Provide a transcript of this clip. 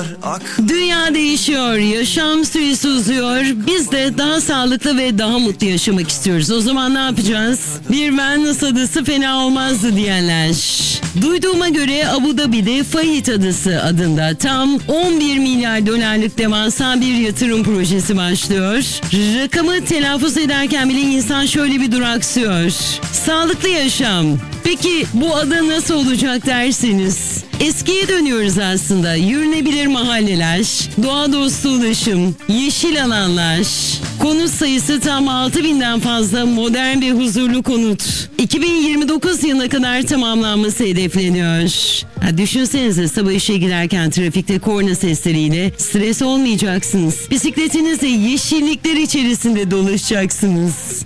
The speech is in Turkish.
Dünya değişiyor, yaşam süresi uzuyor. Biz de daha sağlıklı ve daha mutlu yaşamak istiyoruz. O zaman ne yapacağız? Bir wellness adası fena olmazdı diyenler. Duyduğuma göre Abu Dhabi'de Fahit Adası adında tam 11 milyar dolarlık devasa bir yatırım projesi başlıyor. Rakamı telaffuz ederken bile insan şöyle bir duraksıyor. Sağlıklı yaşam. Peki bu ada nasıl olacak derseniz? Eskiye dönüyoruz aslında. Yürünebilir mahalleler, doğa dostu ulaşım, yeşil alanlar. Konut sayısı tam 6.000'den fazla modern ve huzurlu konut. 2029 yılına kadar tamamlanması hedefleniyor. Düşünsenize sabah işe giderken trafikte korna sesleriyle stres olmayacaksınız. Bisikletinizle yeşillikler içerisinde dolaşacaksınız.